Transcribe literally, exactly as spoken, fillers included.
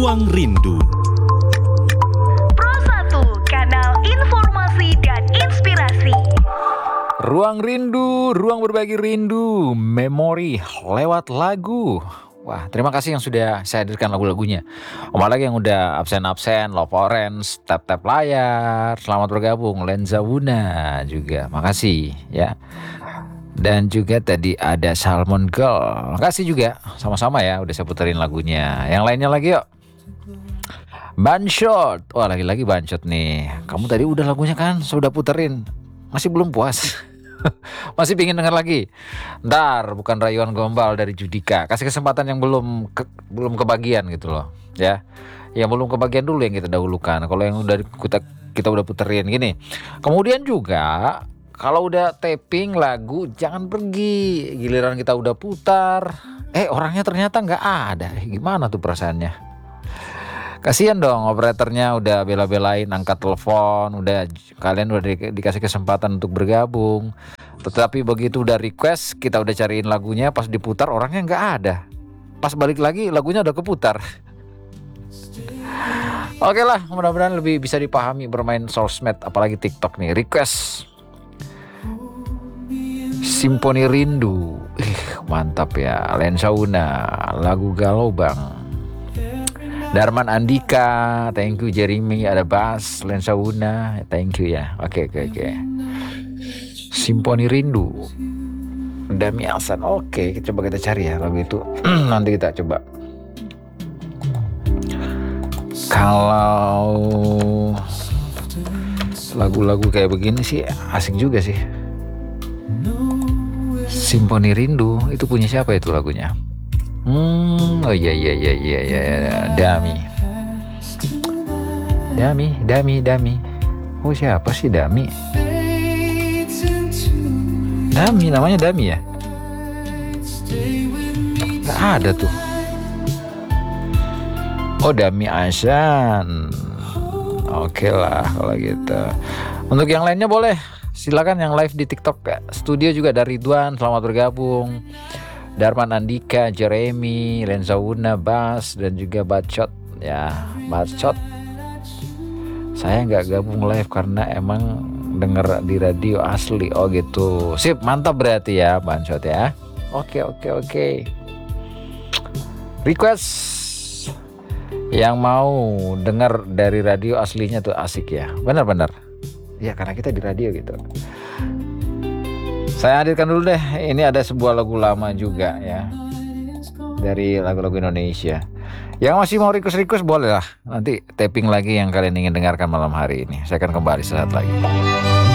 Ruang Rindu. Pro satu, kanal informasi dan inspirasi. Ruang Rindu, ruang berbagi rindu, memori lewat lagu. Wah, terima kasih yang sudah saya hadirkan lagu-lagunya. Apalagi yang udah absen-absen, Love Orange, tap-tap layar, selamat bergabung, Lenza Wuna juga, makasih ya. Dan juga tadi ada Salmon Girl, makasih juga, sama-sama ya udah saya puterin lagunya. Yang lainnya lagi yuk. Banshot, wah lagi-lagi Banshot nih. Kamu tadi udah lagunya kan, sudah puterin, masih belum puas. Masih pingin denger lagi. Ntar bukan rayuan gombal dari Judika. Kasih kesempatan yang belum ke, belum kebagian gitu loh ya. Yang belum kebagian dulu yang kita dahulukan. Kalau yang udah kita, kita udah puterin gini. Kemudian juga kalau udah taping lagu jangan pergi. Giliran kita udah putar, Eh orangnya ternyata gak ada. eh, Gimana tuh perasaannya? Kasian dong operatornya udah bela-belain angkat telepon, udah kalian udah di, dikasih kesempatan untuk bergabung. Tetapi begitu udah request, kita udah cariin lagunya, pas diputar orangnya nggak ada. Pas balik lagi lagunya udah keputar. Oke lah, mudah-mudahan lebih bisa dipahami bermain sosmed, apalagi TikTok nih. Request Simponi Rindu, ih mantap ya. Lensa Una, lagu Galau Bang. Darman Andika, thank you. Jeremy, ada Bas, Lensa Una, thank you ya. Oke oke oke. Simponi Rindu, Dami Alsan. Oke, coba kita cari ya lagu itu. Nanti kita coba. Kalau lagu-lagu kayak begini sih asik juga sih. Simponi Rindu itu punya siapa itu lagunya? Hmm, oh iya iya iya iya iya, Dami. Dami, Dami, Dami. Oh siapa sih Dami? Dami, namanya Dami ya? Gak ada tuh. Oh Dami Asan. Oke lah kalau gitu. Untuk yang lainnya boleh silakan yang live di TikTok ya. Studio juga dari Ridwan, selamat bergabung. Darman Andika, Jeremy, Lenza Wuna, Bas, dan juga Bacot ya. Bacot, saya nggak gabung live karena emang denger di radio asli. Oh gitu, sip, mantap berarti ya Bacot ya. Oke oke oke. Request yang mau denger dari radio aslinya tuh asik ya, benar-benar ya, karena kita di radio gitu. Saya hadirkan dulu deh, ini ada sebuah lagu lama juga ya, dari lagu-lagu Indonesia. Yang masih mau request-request boleh lah, nanti taping lagi yang kalian ingin dengarkan malam hari ini. Saya akan kembali sesaat lagi.